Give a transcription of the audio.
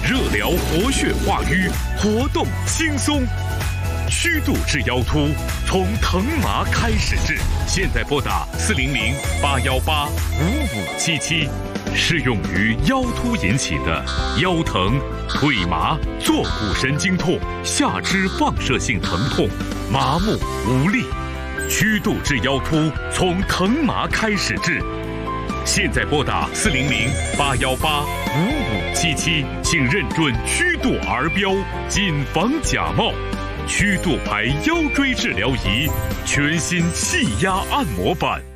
热疗活血化瘀，活动轻松。虚度至腰突，从疼麻开始治。现在拨打400-818-5577，适用于腰突引起的腰疼、腿麻、坐骨神经痛、下肢放射性疼痛、麻木无力。虚度至腰突，从疼麻开始治。现在拨打400-818-5577，请认准虚度儿标，谨防假冒。虚度牌腰椎治疗仪，全新气压按摩板。